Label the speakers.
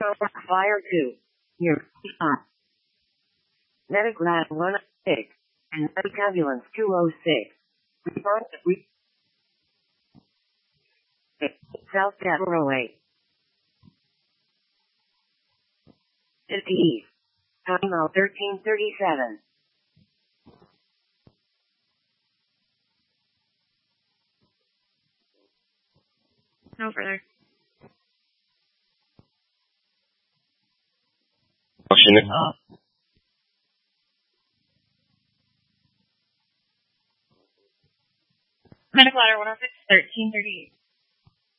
Speaker 1: Fire 2. Your stop. Metagraph 106. And Ambulance 206. Report South Devereaux 8. City East. Time out 1337.
Speaker 2: No further. Medical ladder 106, 1338.